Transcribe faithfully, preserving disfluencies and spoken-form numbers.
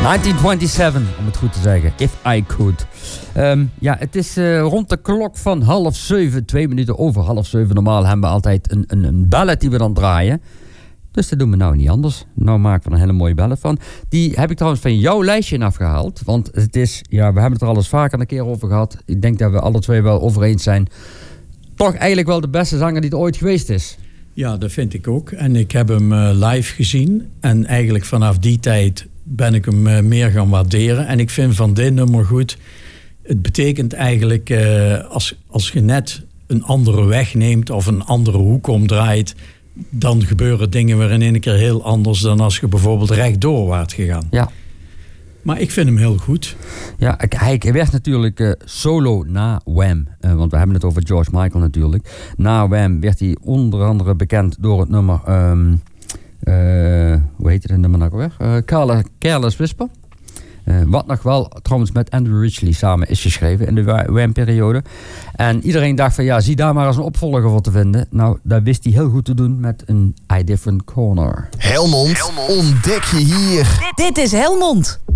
negentien zevenentwintig, om het goed te zeggen. If I Could. Um, ja, het is uh, rond de klok van half zeven. Twee minuten over half zeven. Normaal hebben we altijd een, een, een ballet die we dan draaien. Dus dat doen we nou niet anders. Nou maken we er een hele mooie ballet van. Die heb ik trouwens van jouw lijstje afgehaald. Want het is, ja, we hebben het er al eens vaker een keer over gehad. Ik denk dat we alle twee wel over eens zijn. Toch eigenlijk wel de beste zanger die er ooit geweest is. Ja, dat vind ik ook. En ik heb hem uh, live gezien. En eigenlijk vanaf die tijd ben ik hem uh, meer gaan waarderen. En ik vind van dit nummer goed. Het betekent eigenlijk uh, als, als je net een andere weg neemt of een andere hoek omdraait, dan gebeuren dingen weer in één keer heel anders dan als je bijvoorbeeld rechtdoor waart gegaan. Ja. Maar ik vind hem heel goed. Ja, hij werd natuurlijk uh, solo na Wham. Uh, want we hebben het over George Michael natuurlijk. Na Wham werd hij onder andere bekend door het nummer Um, uh, hoe heet het nummer nou weer? Uh, Careless Whisper. Uh, wat nog wel trouwens met Andrew Ridgeley samen is geschreven in de Wham-periode. En iedereen dacht van ja, zie daar maar eens een opvolger voor te vinden. Nou, dat wist hij heel goed te doen met een I Different Corner. Helmond, Helmond. Ontdek je hier. Dit is Helmond.